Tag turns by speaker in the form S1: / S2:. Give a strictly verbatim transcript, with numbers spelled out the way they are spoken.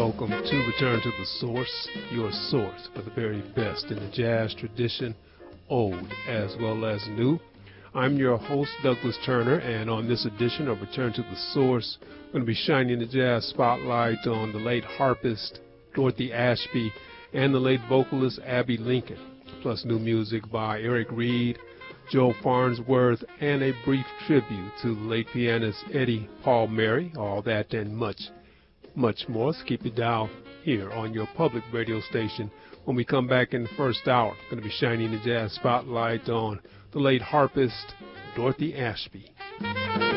S1: welcome to Return to the Source, your source for the very best in the jazz tradition, old as well as new. I'm your host, Douglas Turner, and on this edition of Return to the Source, I'm going to be shining the jazz spotlight on the late harpist Dorothy Ashby and the late vocalist Abbey Lincoln, plus new music by Eric Reed, Joe Farnsworth, and a brief tribute to the late pianist Eddie Palmieri. All that and much, much more. So keep it dialed here on your public radio station. When we come back in the first hour, I'm going to be shining the jazz spotlight on the late harpist Dorothy Ashby.